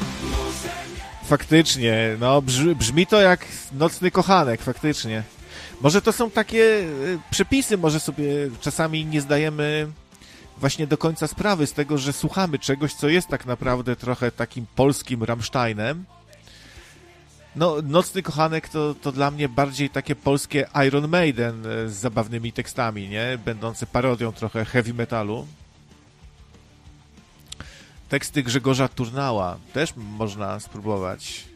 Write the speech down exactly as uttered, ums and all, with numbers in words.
Faktycznie, no brzmi, brzmi to jak nocny kochanek, faktycznie. Może to są takie y, przepisy, może sobie czasami nie zdajemy właśnie do końca sprawy z tego, że słuchamy czegoś, co jest tak naprawdę trochę takim polskim Rammsteinem. No, Nocny Kochanek to, to dla mnie bardziej takie polskie Iron Maiden z zabawnymi tekstami, nie? Będące parodią trochę heavy metalu. Teksty Grzegorza Turnała też można spróbować.